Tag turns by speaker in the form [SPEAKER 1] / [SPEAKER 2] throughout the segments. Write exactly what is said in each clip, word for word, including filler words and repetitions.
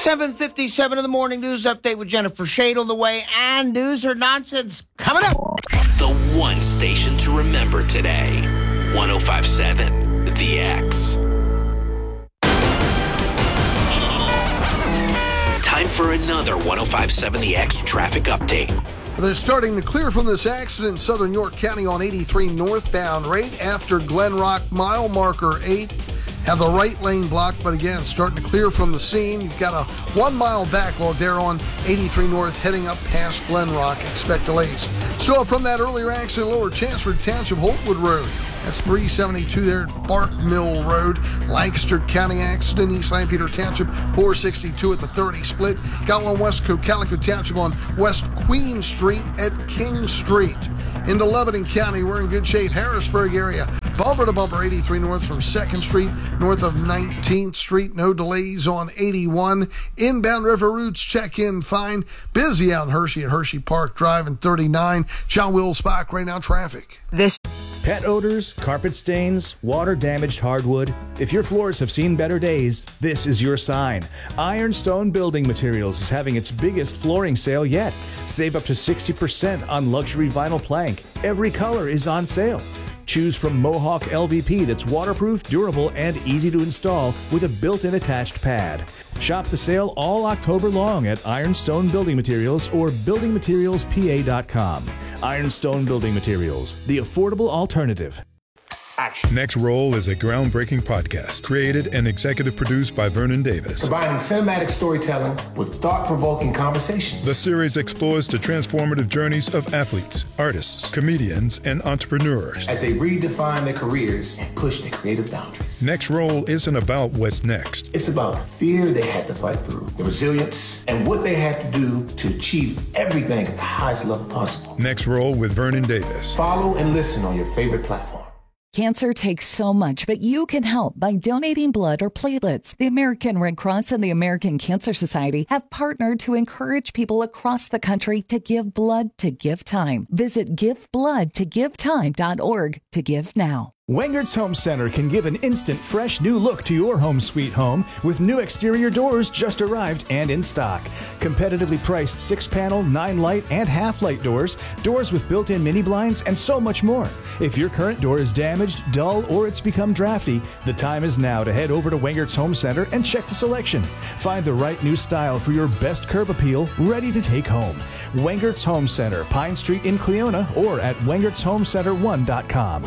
[SPEAKER 1] seven fifty-seven in the morning news update with Jennifer Shade on the way, and news or nonsense coming up.
[SPEAKER 2] The one station to remember today. one oh five point seven The X. Time for another one oh five point seven The X traffic update.
[SPEAKER 3] They're starting to clear from this accident in southern York County on eighty-three northbound right after Glen Rock mile marker eight. Have the right lane blocked, but again, starting to clear from the scene. You've got a one-mile backlog there on eighty-three North heading up past Glen Rock. Expect delays. Still from that earlier accident, lower Chanceford Township, Holtwood Road. That's three seventy-two there at Bark Mill Road. Lancaster County accident, East Lampeter Township, four sixty-two at the thirty split. Got one Westco Calico Township on West Queen Street at King Street. Into Lebanon County, we're in good shape. Harrisburg area, bumper to bumper, eighty-three North from second Street, north of nineteenth Street. No delays on eighty-one. Inbound river routes check in fine. Busy out in Hershey at Hershey Park Drive and thirty-nine. John Will Spock right now, traffic.
[SPEAKER 4] This
[SPEAKER 5] Pet odors, carpet stains, water-damaged hardwood. If your floors have seen better days, this is your sign. Ironstone Building Materials is having its biggest flooring sale yet. Save up to sixty percent on luxury vinyl plank. Every color is on sale. Choose from Mohawk L V P that's waterproof, durable, and easy to install with a built-in attached pad. Shop the sale all October long at Ironstone Building Materials or building materials p a dot com. Ironstone Building Materials, the affordable alternative.
[SPEAKER 6] Action. Next Roll is a groundbreaking podcast created and executive produced by Vernon Davis.
[SPEAKER 7] Combining cinematic storytelling with thought-provoking conversations.
[SPEAKER 6] The series explores the transformative journeys of athletes, artists, comedians, and entrepreneurs
[SPEAKER 7] as they redefine their careers and push their creative boundaries.
[SPEAKER 6] Next Roll isn't about what's next.
[SPEAKER 7] It's about the fear they had to fight through, the resilience, and what they had to do to achieve everything at the highest level possible.
[SPEAKER 6] Next Roll with Vernon Davis.
[SPEAKER 7] Follow and listen on your favorite platform.
[SPEAKER 8] Cancer takes so much, but you can help by donating blood or platelets. The American Red Cross and the American Cancer Society have partnered to encourage people across the country to give blood to give time. Visit give blood to give time dot org to give now.
[SPEAKER 5] Wengert's Home Center can give an instant, fresh new look to your home sweet home with new exterior doors just arrived and in stock. Competitively priced six-panel, nine-light, and half-light doors, doors with built-in mini blinds, and so much more. If your current door is damaged, dull, or it's become drafty, the time is now to head over to Wengert's Home Center and check the selection. Find the right new style for your best curb appeal, ready to take home. Wengert's Home Center, Pine Street in Cleona, or at wengerts home center one dot com.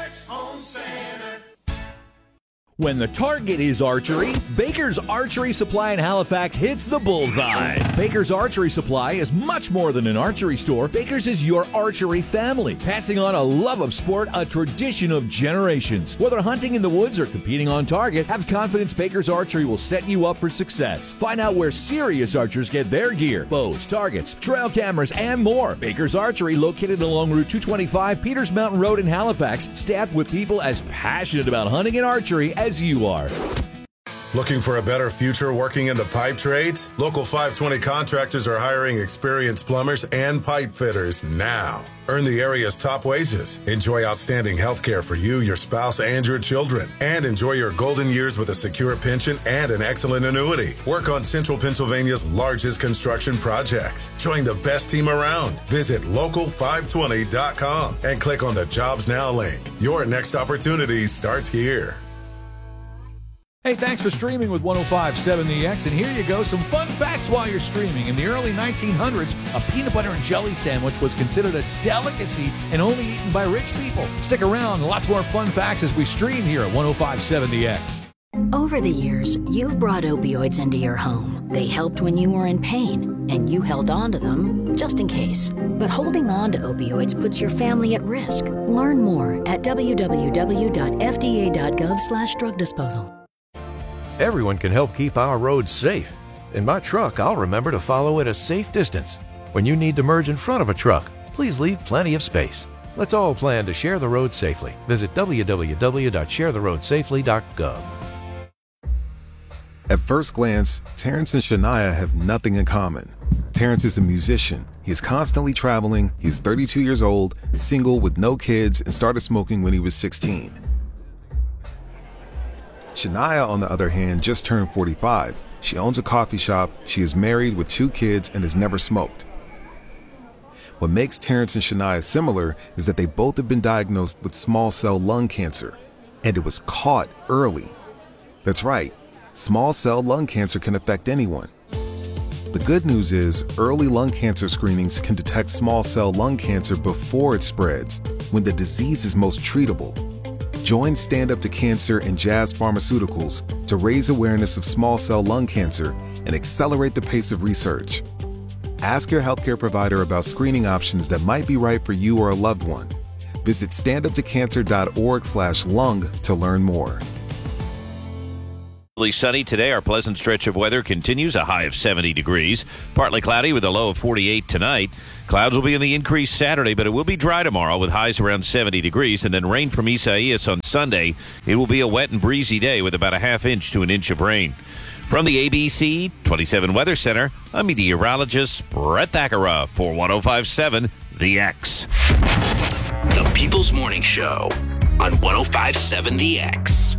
[SPEAKER 9] When the target is archery, Baker's Archery Supply in Halifax hits the bullseye. Baker's Archery Supply is much more than an archery store. Baker's is your archery family, passing on a love of sport, a tradition of generations. Whether hunting in the woods or competing on target, have confidence Baker's Archery will set you up for success. Find out where serious archers get their gear, bows, targets, trail cameras, and more. Baker's Archery, located along Route two twenty-five, Peters Mountain Road in Halifax, staffed with people as passionate about hunting and archery as as you are.
[SPEAKER 10] Looking for a better future working in the pipe trades? Local five twenty Contractors are hiring experienced plumbers and pipe fitters now. Earn the area's top wages. Enjoy outstanding health care for you, your spouse, and your children. And enjoy your golden years with a secure pension and an excellent annuity. Work on Central Pennsylvania's largest construction projects. Join the best team around. Visit local five twenty dot com and click on the Jobs Now link. Your next opportunity starts here.
[SPEAKER 11] Hey, thanks for streaming with one oh five point seven The X, and here you go, some fun facts while you're streaming. In the early nineteen hundreds, a peanut butter and jelly sandwich was considered a delicacy and only eaten by rich people. Stick around, lots more fun facts as we stream here at one oh five point seven The X.
[SPEAKER 12] Over the years, you've brought opioids into your home. They helped when you were in pain, and you held on to them just in case. But holding on to opioids puts your family at risk. Learn more at w w w dot f d a dot gov slash drug disposal.
[SPEAKER 13] Everyone can help keep our roads safe. In my truck, I'll remember to follow at a safe distance. When you need to merge in front of a truck, please leave plenty of space. Let's all plan to share the road safely. Visit w w w dot share the road safely dot gov.
[SPEAKER 14] At first glance, Terrence and Shania have nothing in common. Terrence is a musician. He is constantly traveling. He's thirty-two years old, single with no kids, and started smoking when he was sixteen. Shania, on the other hand, just turned forty-five. She owns a coffee shop, she is married with two kids, and has never smoked. What makes Terrence and Shania similar is that they both have been diagnosed with small cell lung cancer, and it was caught early. That's right, small cell lung cancer can affect anyone. The good news is early lung cancer screenings can detect small cell lung cancer before it spreads, when the disease is most treatable. Join Stand Up to Cancer and Jazz Pharmaceuticals to raise awareness of small cell lung cancer and accelerate the pace of research. Ask your healthcare provider about screening options that might be right for you or a loved one. Visit standuptocancer.org slash lung to learn more.
[SPEAKER 4] Sunny today. Our pleasant stretch of weather continues, a high of seventy degrees. Partly cloudy with a low of forty-eight tonight. Clouds will be in the increase Saturday, but it will be dry tomorrow with highs around seventy degrees. And then rain from Isaias on Sunday. It will be a wet and breezy day with about a half inch to an inch of rain. From the A B C twenty-seven Weather Center, I'm meteorologist Brett Thakara for one oh five point seven The X.
[SPEAKER 2] The People's Morning Show on one oh five point seven The X.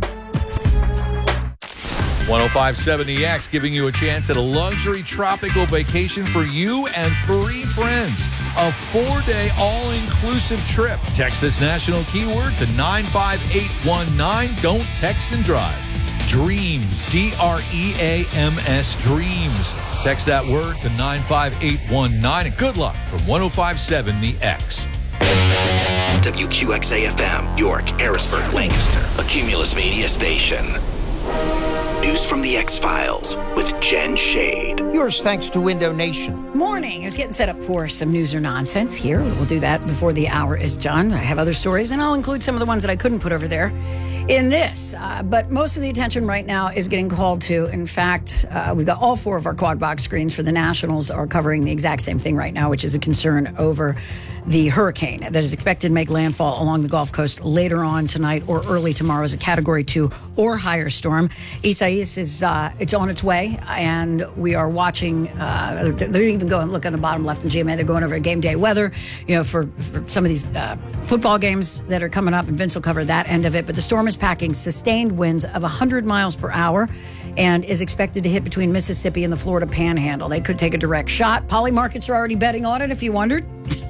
[SPEAKER 11] one oh five point seven The X giving you a chance at a luxury tropical vacation for you and three friends. A four-day all-inclusive trip. Text this national keyword to nine five eight one nine. Don't text and drive. Dreams, D R E A M S, Dreams. Text that word to nine five eight one nine. And good luck from one oh five point seven The X.
[SPEAKER 2] W Q X A F M, York, Harrisburg, Lancaster, a Cumulus Media station. News from the X-Files with Jen Shade.
[SPEAKER 1] Yours thanks to Window Nation.
[SPEAKER 15] Morning. I was getting set up for some news or nonsense here. We'll do that before the hour is done. I have other stories, and I'll include some of the ones that I couldn't put over there in this. Uh, but most of the attention right now is getting called to, in fact, uh, we've got all four of our quad box screens for the Nationals are covering the exact same thing right now, which is a concern over the hurricane that is expected to make landfall along the Gulf Coast later on tonight or early tomorrow as a Category two or higher storm. Isaias is uh, it's on its way, and we are watching. Uh, they're even going look on the bottom left in G M A. They're going over a game day weather, you know, for, for some of these uh, football games that are coming up, and Vince will cover that end of it. But the storm is packing sustained winds of one hundred miles per hour and is expected to hit between Mississippi and the Florida Panhandle. They could take a direct shot. Poly markets are already betting on it, if you wondered.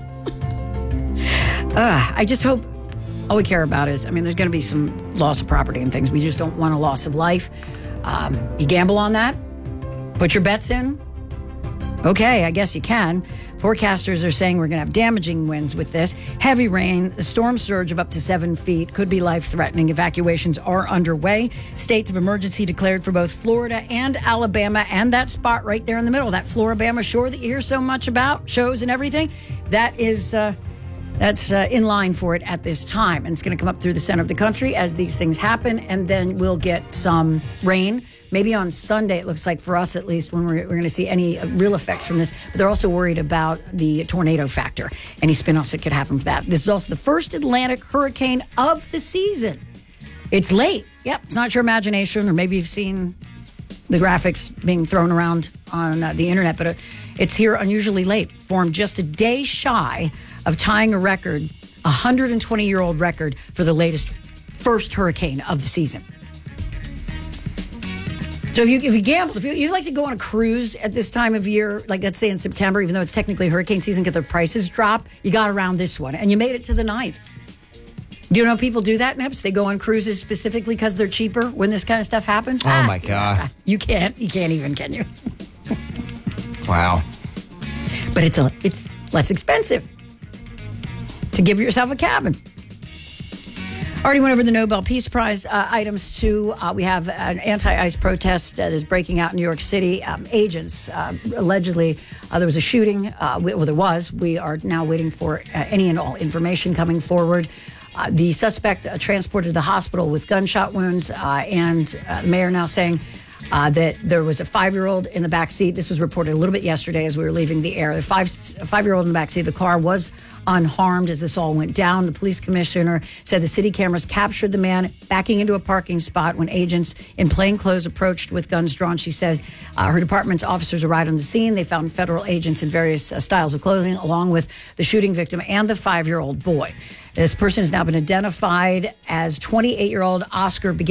[SPEAKER 15] Uh, I just hope all we care about is, I mean, there's going to be some loss of property and things. We just don't want a loss of life. Um, you gamble on that? Put your bets in? Okay, I guess you can. Forecasters are saying we're going to have damaging winds with this. Heavy rain, a storm surge of up to seven feet could be life-threatening. Evacuations are underway. States of emergency declared for both Florida and Alabama, and that spot right there in the middle, that Floribama shore that you hear so much about, shows and everything, that is... Uh, That's uh, in line for it at this time. And it's going to come up through the center of the country as these things happen. And then we'll get some rain. Maybe on Sunday, it looks like for us at least, when we're, we're going to see any real effects from this. But they're also worried about the tornado factor. Any spin-offs that could happen from that. This is also the first Atlantic hurricane of the season. It's late. Yep, it's not your imagination. Or maybe you've seen the graphics being thrown around on uh, the internet. But uh, it's here unusually late. Formed just a day shy of tying a record, a one hundred twenty-year-old record for the latest first hurricane of the season. So if you if you gamble, if you, you like to go on a cruise at this time of year, like let's say in September, even though it's technically hurricane season, because the prices drop, you got around this one, and you made it to the ninth. Do you know people do that, Neps? They go on cruises specifically because they're cheaper when this kind of stuff happens?
[SPEAKER 16] Oh, ah, my God.
[SPEAKER 15] Yeah, you can't. You can't even, can you?
[SPEAKER 16] Wow.
[SPEAKER 15] But it's a it's less expensive to give yourself a cabin. Already went over the Nobel Peace Prize uh, items, too. Uh, we have an anti-ICE protest that is breaking out in New York City. Um, agents, uh, allegedly, uh, there was a shooting. Uh, well, there was. We are now waiting for uh, any and all information coming forward. Uh, the suspect uh, transported to the hospital with gunshot wounds, uh, and uh, the mayor now saying Uh, that there was a five-year-old in the back seat. This was reported a little bit yesterday as we were leaving the air. The five, five-year-old in the back seat of the car was unharmed as this all went down. The police commissioner said the city cameras captured the man backing into a parking spot when agents in plain clothes approached with guns drawn. She says uh, her department's officers arrived on the scene. They found federal agents in various uh, styles of clothing, along with the shooting victim and the five-year-old boy. This person has now been identified as twenty-eight-year-old Oscar Begale.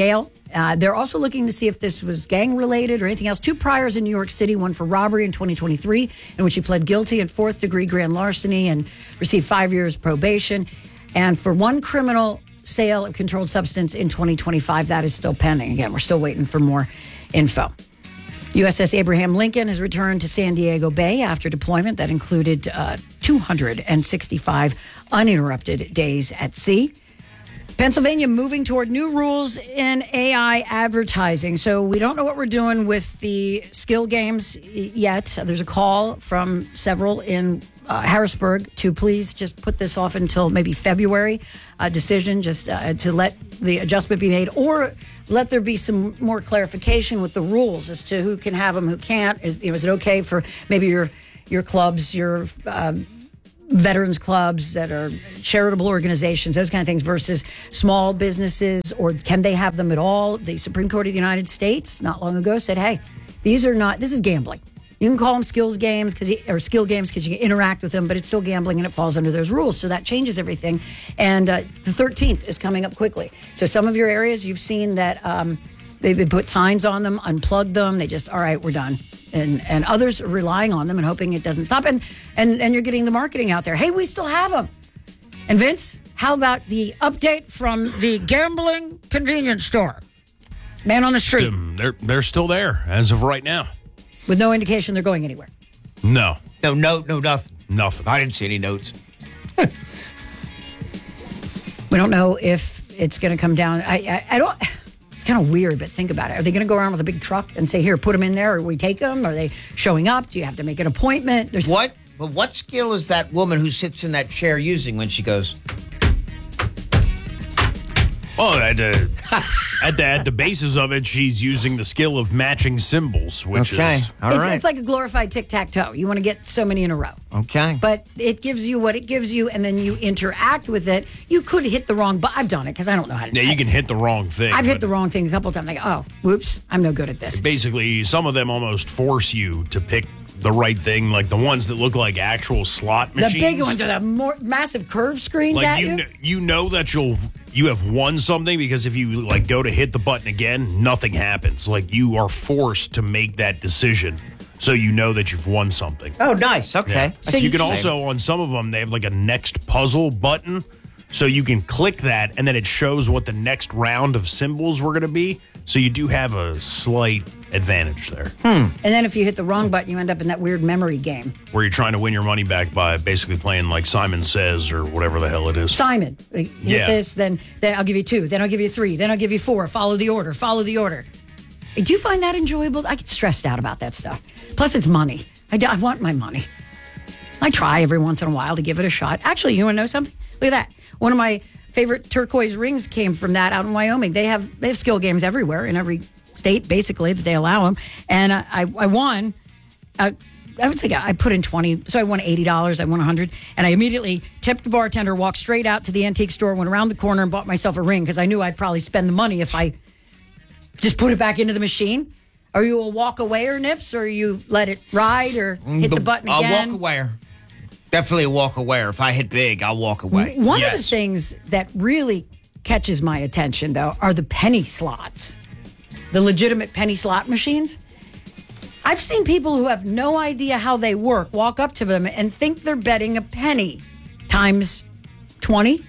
[SPEAKER 15] Uh, they're also looking to see if this was gang-related or anything else. Two priors in New York City, one for robbery in twenty twenty-three, in which he pled guilty in fourth-degree grand larceny and received five years probation. And for one criminal sale of controlled substance in twenty twenty-five, that is still pending. Again, we're still waiting for more info. U S S Abraham Lincoln has returned to San Diego Bay after deployment that included uh, two hundred sixty-five uninterrupted days at sea. Pennsylvania moving toward new rules in A I advertising. So we don't know what we're doing with the skill games yet. There's a call from several in uh, Harrisburg to please just put this off until maybe February. A decision just uh, to let the adjustment be made, or let there be some more clarification with the rules as to who can have them, who can't. Is, you know, is it okay for maybe your your clubs, your um, veterans clubs that are charitable organizations, those kind of things, versus small businesses, or can they have them at all? The Supreme Court of the United States not long ago said, hey, these are not, this is gambling. You can call them skills games because or skill games because you can interact with them, but it's still gambling and it falls under those rules. So that changes everything. And uh, the thirteenth is coming up quickly. So some of your areas you've seen that um, they, they put signs on them, unplug them. They just, all right, we're done. And and others are relying on them and hoping it doesn't stop. And, and, and you're getting the marketing out there. Hey, we still have them. And Vince, how about the update from the gambling convenience store? Man on the street.
[SPEAKER 17] Um, they're, they're still there as of right now.
[SPEAKER 15] With no indication they're going anywhere.
[SPEAKER 17] No.
[SPEAKER 1] No note, no nothing.
[SPEAKER 17] Nothing.
[SPEAKER 1] I didn't see any notes.
[SPEAKER 15] We don't know if it's going to come down. I, I, I don't. It's kind of weird, but think about it. Are they going to go around with a big truck and say, here, put them in there, or we take them? Are they showing up? Do you have to make an appointment? There's
[SPEAKER 1] What? But what skill is that woman who sits in that chair using when she goes?
[SPEAKER 17] Well, at, uh, at, the, at the basis of it, she's using the skill of matching symbols, which
[SPEAKER 1] Okay.
[SPEAKER 17] is...
[SPEAKER 1] All
[SPEAKER 15] it's,
[SPEAKER 1] right.
[SPEAKER 15] it's like a glorified tic-tac-toe. You want to get so many in a row.
[SPEAKER 1] Okay.
[SPEAKER 15] But it gives you what it gives you, and then you interact with it. You could hit the wrong button. I've done it because I don't know how to
[SPEAKER 17] Yeah, you can hit the wrong thing.
[SPEAKER 15] I've hit
[SPEAKER 17] but
[SPEAKER 15] the wrong thing a couple of times. Like, oh, whoops, I'm no good at this.
[SPEAKER 17] Basically, some of them almost force you to pick the right thing, like the ones that look like actual slot machines.
[SPEAKER 15] The big ones are the more massive curve screens
[SPEAKER 17] Like
[SPEAKER 15] at
[SPEAKER 17] you,
[SPEAKER 15] you.
[SPEAKER 17] kn- you know that you'll you have won something because if you like go to hit the button again, nothing happens. Like you are forced to make that decision, so you know that you've won something.
[SPEAKER 1] Oh, nice. Okay.
[SPEAKER 17] Yeah.
[SPEAKER 1] So
[SPEAKER 17] you can also on some of them they have like a next puzzle button, so you can click that and then it shows what the next round of symbols were going to be. So you do have a slight advantage there.
[SPEAKER 15] And then if you hit the wrong button, you end up in that weird memory game.
[SPEAKER 17] Where you're trying to win your money back by basically playing like Simon Says or whatever the hell it is.
[SPEAKER 15] Simon, hit
[SPEAKER 17] Yeah.
[SPEAKER 15] this, then then I'll give you two, then I'll give you three, then I'll give you four. Follow the order, follow the order. Do you find that enjoyable? I get stressed out about that stuff. Plus, it's money. I, do- I want my money. I try every once in a while to give it a shot. Actually, you want to know something? Look at that. One of my favorite turquoise rings came from that out in Wyoming. They have they have skill games everywhere in every state, basically, that they allow them. And uh, I, I won. Uh, I would say I put in twenty, so I won eighty dollars. I won one hundred dollars. And I immediately tipped the bartender, walked straight out to the antique store, went around the corner and bought myself a ring because I knew I'd probably spend the money if I just put it back into the machine. Are you a walk-awayer, Nips, or you let it ride or hit the button
[SPEAKER 1] I'll
[SPEAKER 15] again?
[SPEAKER 1] walk away. Definitely a walk away. If I hit big, I'll walk away.
[SPEAKER 15] One
[SPEAKER 1] yes.
[SPEAKER 15] of the things that really catches my attention, though, are the penny slots, the legitimate penny slot machines. I've seen people who have no idea how they work walk up to them and think they're betting a penny times twenty,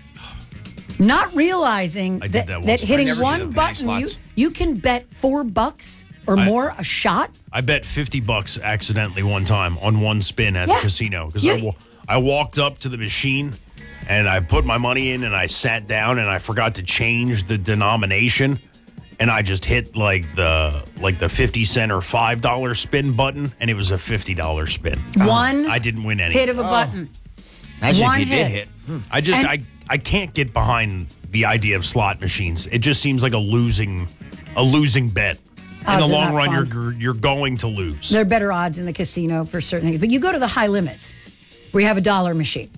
[SPEAKER 15] not realizing
[SPEAKER 17] I did
[SPEAKER 15] that,
[SPEAKER 17] that
[SPEAKER 15] that,
[SPEAKER 17] once. I
[SPEAKER 15] hitting
[SPEAKER 17] never
[SPEAKER 15] one
[SPEAKER 17] did penny
[SPEAKER 15] button, you,
[SPEAKER 17] slots.
[SPEAKER 15] you can bet four bucks or
[SPEAKER 17] I-
[SPEAKER 15] more a shot.
[SPEAKER 17] I bet fifty bucks accidentally one time on one spin at
[SPEAKER 15] Yeah.
[SPEAKER 17] the casino because
[SPEAKER 15] Yeah.
[SPEAKER 17] I, wa- I walked up to the machine and I put my money in and I sat down and I forgot to change the denomination and I just hit like the like the fifty cent or five dollar spin button and it was a fifty dollar spin.
[SPEAKER 15] One
[SPEAKER 17] I didn't win any.
[SPEAKER 15] hit of a button.
[SPEAKER 1] Imagine
[SPEAKER 15] One
[SPEAKER 1] if you did
[SPEAKER 15] hit.
[SPEAKER 1] hit.
[SPEAKER 17] I just
[SPEAKER 15] And-
[SPEAKER 17] I I can't get behind the idea of slot machines. It just seems like a losing a losing bet. In
[SPEAKER 15] Odds
[SPEAKER 17] the
[SPEAKER 15] are
[SPEAKER 17] long
[SPEAKER 15] not
[SPEAKER 17] run,
[SPEAKER 15] fun.
[SPEAKER 17] you're you're going to lose.
[SPEAKER 15] There are better odds in the casino for certain things. But you go to the high limits where you have a dollar machine.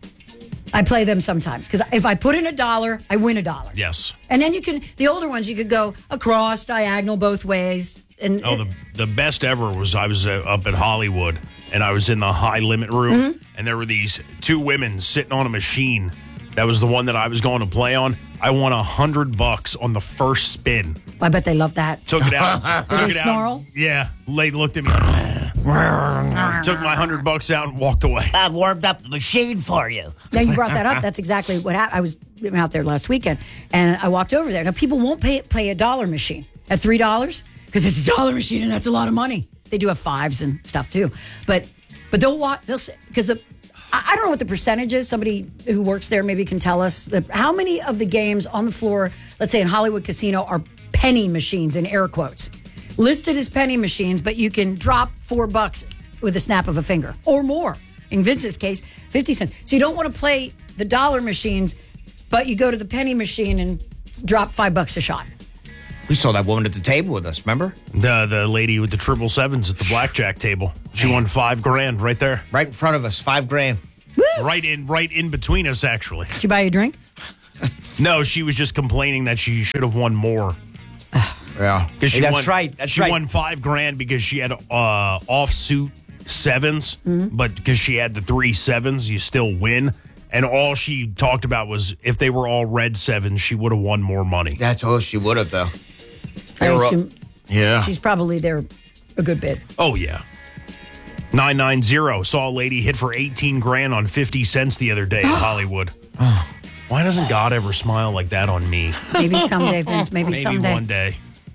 [SPEAKER 15] I play them sometimes because if I put in a dollar, I win a dollar.
[SPEAKER 17] Yes.
[SPEAKER 15] And then you can, the older ones, you could go across, diagonal, both ways. And
[SPEAKER 17] Oh, the the best ever was I was uh, up at Hollywood and I was in the high limit room
[SPEAKER 15] Mm-hmm.
[SPEAKER 17] and there were these two women sitting on a machine. That was the one that I was going to play on. I won a hundred bucks on the first spin.
[SPEAKER 15] I bet they love that.
[SPEAKER 17] Took it out.
[SPEAKER 15] Do
[SPEAKER 17] took
[SPEAKER 15] they
[SPEAKER 17] it
[SPEAKER 15] snarl?
[SPEAKER 17] out. Yeah. Lady looked at me. Took my hundred bucks out and walked away.
[SPEAKER 1] I warmed up the machine for you.
[SPEAKER 15] Now you brought that up. That's exactly what happened. I was out there last weekend, and I walked over there. Now people won't pay play a dollar machine at three dollars because it's a dollar machine and that's a lot of money. They do have fives and stuff too, but but they'll watch. They'll because the I don't know what the percentage is. Somebody who works there maybe can tell us that how many of the games on the floor, let's say in Hollywood Casino, are penny machines in air quotes, listed as penny machines, but you can drop four bucks with a snap of a finger or more. In Vince's case, fifty cents. So you don't want to play the dollar machines, but you go to the penny machine and drop five bucks a shot.
[SPEAKER 1] We saw that woman at the table with us, remember?
[SPEAKER 17] The the lady with the triple sevens at the blackjack table. She won five grand right there.
[SPEAKER 1] Right in front of us, five grand.
[SPEAKER 15] Woo!
[SPEAKER 17] Right in right in between us, actually.
[SPEAKER 15] Did you buy you a drink?
[SPEAKER 17] No, she was just complaining that she should have won more.
[SPEAKER 1] Yeah.
[SPEAKER 17] Because she
[SPEAKER 1] Hey, that's
[SPEAKER 17] won,
[SPEAKER 1] right. That's
[SPEAKER 17] she
[SPEAKER 1] right.
[SPEAKER 17] won five grand because she had uh, offsuit sevens,
[SPEAKER 15] Mm-hmm.
[SPEAKER 17] but because she had the three sevens, you still win. And all she talked about was if they were all red sevens, she would have won more money.
[SPEAKER 1] That's all she would have, though.
[SPEAKER 15] I assume
[SPEAKER 17] Yeah.
[SPEAKER 15] she's probably there a good bit.
[SPEAKER 17] Oh, yeah. nine nine zero saw a lady hit for eighteen grand on fifty cents the other day in Hollywood. Why doesn't God ever smile like that on me?
[SPEAKER 15] Maybe someday, Vince. Maybe,
[SPEAKER 17] Maybe
[SPEAKER 15] someday.
[SPEAKER 17] one day.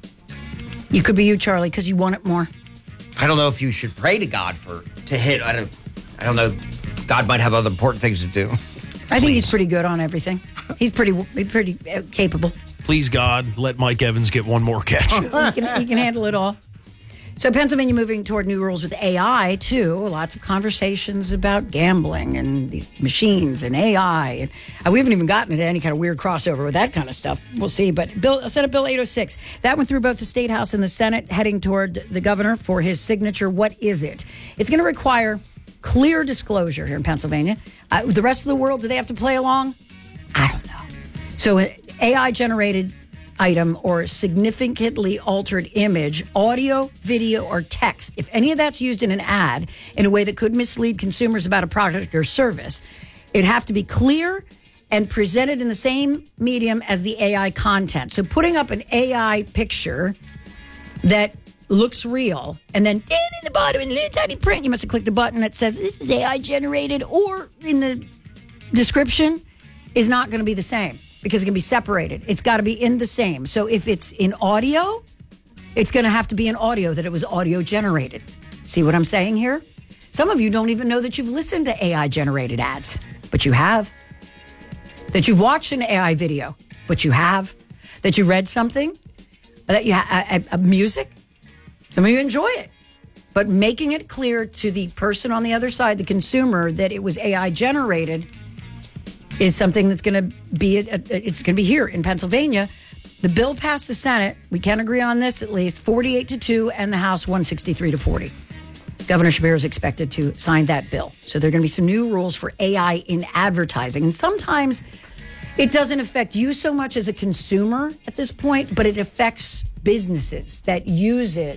[SPEAKER 15] You could be you, Charlie, because you want it more.
[SPEAKER 1] I don't know if you should pray to God for to hit. I don't. I don't know. God might have other important things to do.
[SPEAKER 15] I think he's pretty good on everything. He's pretty, he's pretty uh, capable.
[SPEAKER 17] Please, God, let Mike Evans get one more catch.
[SPEAKER 15] he, can, he can handle it all. So Pennsylvania moving toward new rules with A I, too. Lots of conversations about gambling and these machines and A I. And uh, we haven't even gotten into any kind of weird crossover with that kind of stuff. We'll see. But Bill, Senate Bill eight oh six, that went through both the State House and the Senate, heading toward the governor for his signature. What is it? It's going to require clear disclosure here in Pennsylvania. Uh, the rest of the world, do they have to play along? I don't know. So an A I-generated item or significantly altered image, audio, video, or text, if any of that's used in an ad in a way that could mislead consumers about a product or service, it'd have to be clear and presented in the same medium as the A I content. So putting up an A I picture that looks real, and then down in the bottom in little tiny print, you must have clicked the button that says this is A I generated, or in the description, is not going to be the same because it can be separated. It's got to be in the same. So if it's in audio, it's going to have to be in audio that it was audio generated. See what I'm saying here? Some of you don't even know that you've listened to A I generated ads, but you have. That you've watched an A I video, but you have. That you read something, that you ha- a, a music. Some of you enjoy it, but making it clear to the person on the other side, the consumer, that it was A I generated is something that's going to be, a, a, it's going to be here in Pennsylvania. The bill passed the Senate. We can agree on this at least, forty-eight to two, and the House one sixty-three to forty. Governor Shapiro is expected to sign that bill. So there are going to be some new rules for A I in advertising. And sometimes it doesn't affect you so much as a consumer at this point, but it affects businesses that use it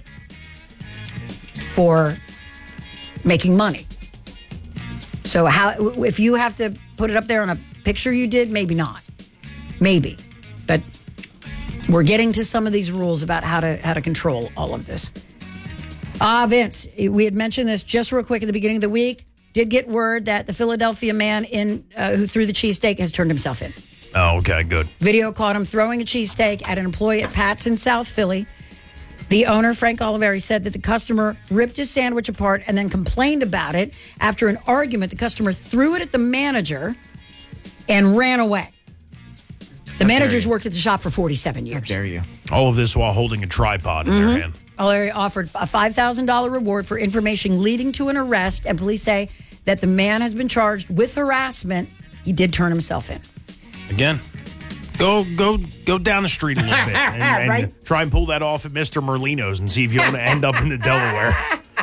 [SPEAKER 15] for making money. So how if you have to put it up there on a picture you did, maybe not. Maybe. But we're getting to some of these rules about how to how to control all of this. Ah, uh, Vince, we had mentioned this just real quick at the beginning of the week. Did get word that the Philadelphia man in uh, who threw the cheesesteak has turned himself in.
[SPEAKER 17] Oh, okay, good.
[SPEAKER 15] Video caught him throwing a cheesesteak at an employee at Pat's in South Philly. The owner, Frank Oliveri, said that the customer ripped his sandwich apart and then complained about it. After an argument, the customer threw it at the manager and ran away. The
[SPEAKER 1] How
[SPEAKER 15] managers worked at the shop for forty-seven years.
[SPEAKER 1] How dare you?
[SPEAKER 17] All of this while holding a tripod in
[SPEAKER 15] Mm-hmm.
[SPEAKER 17] their hand.
[SPEAKER 15] Oliveri offered a five thousand dollars reward for information leading to an arrest, and police say that the man has been charged with harassment. He did turn himself in.
[SPEAKER 17] Again, go go go down the street a little bit and, and
[SPEAKER 15] Right.
[SPEAKER 17] try and pull that off at Mister Merlino's and see if you want to end up in the Delaware.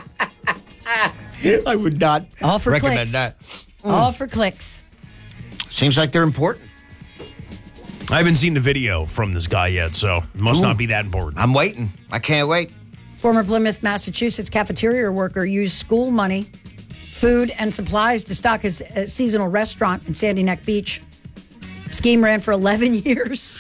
[SPEAKER 1] I would not
[SPEAKER 15] All for
[SPEAKER 1] recommend
[SPEAKER 15] clicks.
[SPEAKER 1] that.
[SPEAKER 15] All for clicks.
[SPEAKER 1] Seems like they're important.
[SPEAKER 17] I haven't seen the video from this guy yet, so it must
[SPEAKER 1] Ooh.
[SPEAKER 17] not be that important.
[SPEAKER 1] I'm waiting. I can't wait.
[SPEAKER 15] Former Plymouth, Massachusetts cafeteria worker used school money, food, and supplies to stock his uh, seasonal restaurant in Sandy Neck Beach. Scheme ran for eleven years.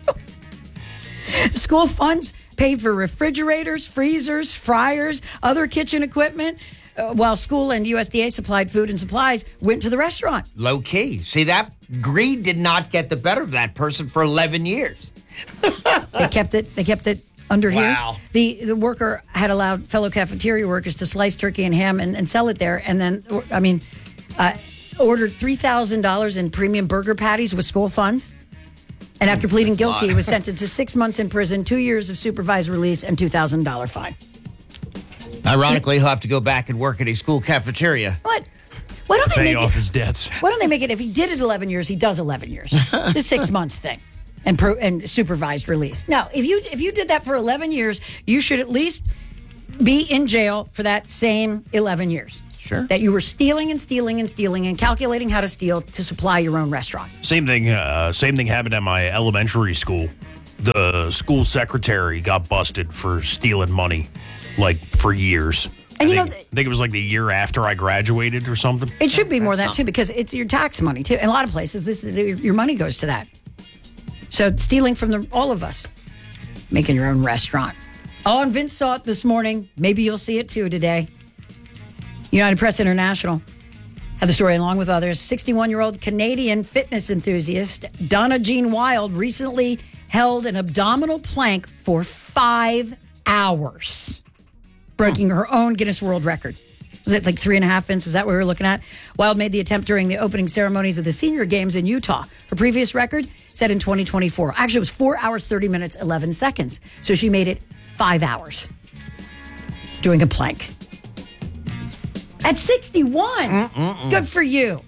[SPEAKER 15] School funds paid for refrigerators, freezers, fryers, other kitchen equipment, uh, while school and U S D A supplied food and supplies went to the restaurant.
[SPEAKER 1] Low key. See, that greed did not get the better of that person for eleven years.
[SPEAKER 15] They kept it. They kept it under
[SPEAKER 1] Wow.
[SPEAKER 15] here. The the worker had allowed fellow cafeteria workers to slice turkey and ham and, and sell it there, and then I mean, uh, ordered three thousand dollars in premium burger patties with school funds. And after pleading guilty, he was sentenced to six months in prison, two years of supervised release, and two thousand dollars fine.
[SPEAKER 1] Ironically, he'll have to go back and work at a school cafeteria.
[SPEAKER 15] What? Why don't they
[SPEAKER 17] Pay
[SPEAKER 15] make
[SPEAKER 17] off
[SPEAKER 15] it,
[SPEAKER 17] his debts.
[SPEAKER 15] Why don't they make it? If he did it eleven years, he does eleven years. The six months thing, and pro, and supervised release. Now, if you if you did that for eleven years, you should at least be in jail for that same eleven years.
[SPEAKER 1] Sure.
[SPEAKER 15] That you were stealing and stealing and stealing and calculating how to steal to supply your own restaurant.
[SPEAKER 17] Same thing. Uh, same thing happened at my elementary school. The school secretary got busted for stealing money, like for years.
[SPEAKER 15] And
[SPEAKER 17] I
[SPEAKER 15] you
[SPEAKER 17] think,
[SPEAKER 15] know, th-
[SPEAKER 17] I think it was like the year after I graduated or something.
[SPEAKER 15] It should be more than that too, because it's your tax money too. In a lot of places, this your money goes to that. So stealing from the, all of us, making your own restaurant. Oh, and Vince saw it this morning. Maybe you'll see it too today. United Press International had the story along with others. sixty-one-year-old Canadian fitness enthusiast Donna Jean Wild recently held an abdominal plank for five hours, breaking her own Guinness World Record. Was it like three and a half, Vince? Was that what we were looking at? Wild made the attempt during the opening ceremonies of the Senior Games in Utah. Her previous record set in twenty twenty-four. Actually, it was four hours, thirty minutes, eleven seconds. So she made it five hours doing a plank. At sixty-one. Mm-mm-mm. Good for you.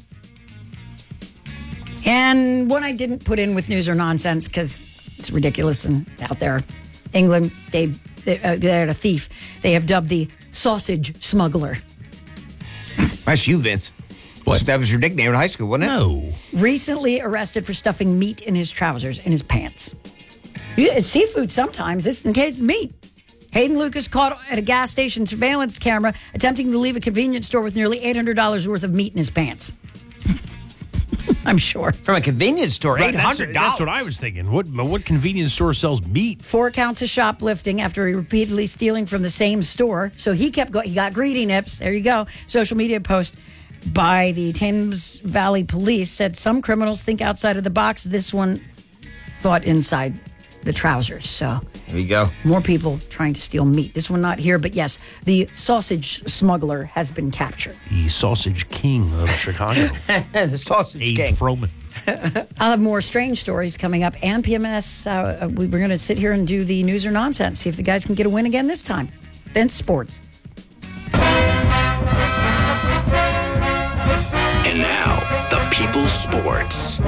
[SPEAKER 15] And one I didn't put in with news or nonsense because it's ridiculous and it's out there. England, they, they, uh, they had a thief. They have dubbed the sausage smuggler.
[SPEAKER 1] That's you, Vince. What? That was your nickname in high school, wasn't it?
[SPEAKER 17] No.
[SPEAKER 15] Recently arrested for stuffing meat in his trousers and his pants. Yeah, it's seafood sometimes. This in case it's meat. Hayden Lucas caught at a gas station surveillance camera attempting to leave a convenience store with nearly eight hundred dollars worth of meat in his pants. I'm sure.
[SPEAKER 1] From a convenience store,
[SPEAKER 17] Right,
[SPEAKER 1] eight
[SPEAKER 17] that's,
[SPEAKER 1] hundred dollars.
[SPEAKER 17] that's what I was thinking. What what convenience store sells meat?
[SPEAKER 15] Four counts of shoplifting after he repeatedly stealing from the same store. So he kept going. He got greedy nips. There you go. Social media post by the Thames Valley Police said some criminals think outside of the box. This one thought inside the trousers. So
[SPEAKER 1] there you go.
[SPEAKER 15] More people trying to steal meat. This one not here, but yes, the sausage smuggler has been captured.
[SPEAKER 17] The sausage king of Chicago.
[SPEAKER 1] The sausage
[SPEAKER 17] Abe
[SPEAKER 1] king.
[SPEAKER 17] Froman.
[SPEAKER 15] I'll have more strange stories coming up. And P M S, uh, we, we're going to sit here and do the news or nonsense. See if the guys can get a win again this time. Vince Sports.
[SPEAKER 2] And now, the People's Sports.